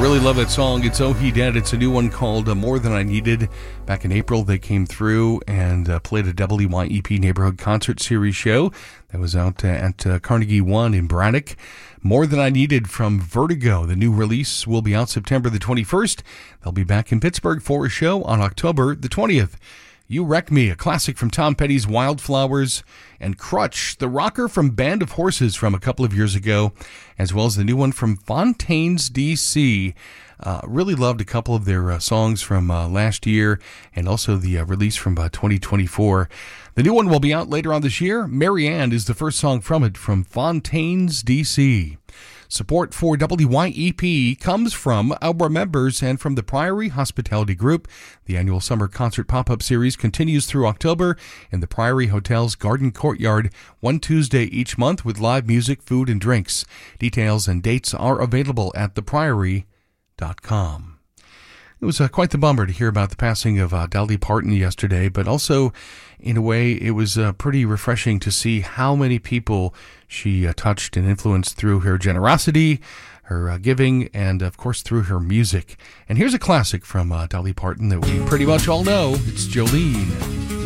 Really love that song. It's Oh He Dead. It's a new one called More Than I Needed. Back in April, they came through and played a WYEP Neighborhood Concert Series show that was out at Carnegie One in Braddock. More Than I Needed from Vertigo. The new release will be out September the 21st. They'll be back in Pittsburgh for a show on October the 20th. You Wreck Me, a classic from Tom Petty's Wildflowers, and Crutch, the rocker from Band of Horses from a couple of years ago, as well as the new one from Fontaines DC. Really loved a couple of their songs from last year, and also the release from 2024. The new one will be out later on this year. Marianne is the first song from it, from Fontaines DC. Support for WYEP comes from our members and from the Priory Hospitality Group. The annual summer concert pop-up series continues through October in the Priory Hotel's Garden Courtyard, one Tuesday each month with live music, food, and drinks. Details and dates are available at thepriory.com. It was quite the bummer to hear about the passing of Dolly Parton yesterday, but also, in a way, it was pretty refreshing to see how many people she touched and influenced through her generosity, her giving, and, of course, through her music. And here's a classic from Dolly Parton that we pretty much all know. It's Jolene.